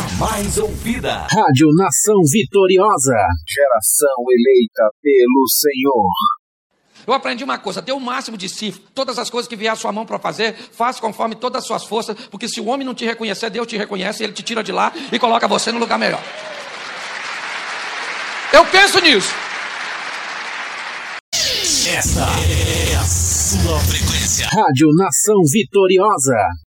mais ouvida. Rádio Nação Vitoriosa. Geração eleita pelo Senhor. Eu aprendi uma coisa, dê o máximo de si, todas as coisas que vier à sua mão para fazer, faça conforme todas as suas forças, porque se o homem não te reconhecer, Deus te reconhece, ele te tira de lá e coloca você no lugar melhor. Eu penso nisso. Esta é a sua frequência. Rádio Nação Vitoriosa.